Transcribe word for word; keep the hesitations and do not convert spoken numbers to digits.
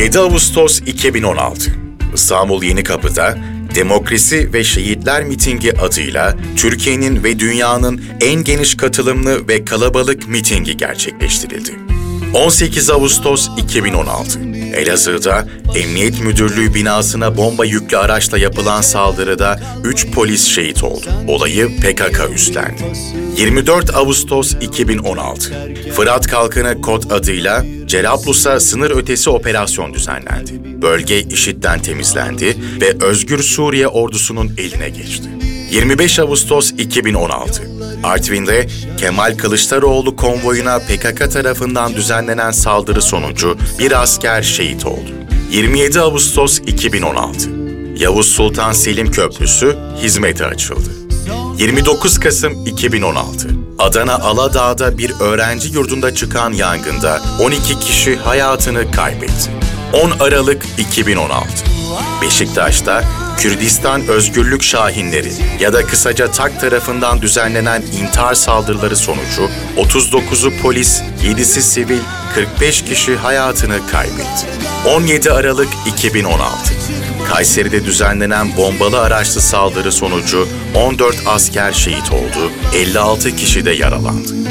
yedi Ağustos iki bin on altı, İstanbul Yenikapı'da Demokrasi ve Şehitler Mitingi adıyla Türkiye'nin ve dünyanın en geniş katılımlı ve kalabalık mitingi gerçekleştirildi. on sekiz Ağustos iki bin on altı, Elazığ'da Emniyet Müdürlüğü binasına bomba yüklü araçla yapılan saldırıda üç polis şehit oldu. Olayı P K K üstlendi. yirmi dört Ağustos iki bin on altı, Fırat Kalkanı kod adıyla Cerablus'a sınır ötesi operasyon düzenlendi. Bölge IŞİD'den temizlendi ve Özgür Suriye ordusunun eline geçti. yirmi beş Ağustos iki bin on altı, Artvin'de Kemal Kılıçdaroğlu konvoyuna P K K tarafından düzenlenen saldırı sonucu bir asker şehit oldu. yirmi yedi Ağustos iki bin on altı, Yavuz Sultan Selim Köprüsü hizmete açıldı. yirmi dokuz Kasım iki bin on altı, Adana Aladağ'da bir öğrenci yurdunda çıkan yangında on iki kişi hayatını kaybetti. on Aralık iki bin on altı, Beşiktaş'ta Kürdistan Özgürlük Şahinleri ya da kısaca TAK tarafından düzenlenen intihar saldırıları sonucu otuz dokuzu polis, yedisi sivil, kırk beş kişi hayatını kaybetti. on yedi Aralık iki bin on altı, Kayseri'de düzenlenen bombalı araçlı saldırı sonucu on dört asker şehit oldu, elli altı kişi de yaralandı.